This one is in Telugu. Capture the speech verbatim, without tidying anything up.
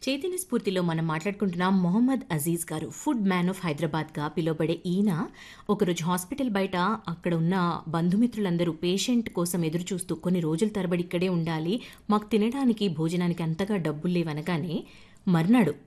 చైతన్య స్ఫూర్తిలో మనం మాట్లాడుకుంటున్నాం మొహమ్మద్ అజీజ్ గారు ఫుడ్ మ్యాన్ ఆఫ్ హైదరాబాద్గా పిలువబడే ఈయన ఒకరోజు హాస్పిటల్ బయట అక్కడ ఉన్న బంధుమిత్రులందరూ పేషెంట్ కోసం ఎదురు చూస్తూ కొన్ని రోజుల తరబడి ఇక్కడే ఉండాలి మాకు తినడానికి భోజనానికి అంతగా డబ్బులు లేవనగానే మర్నాడు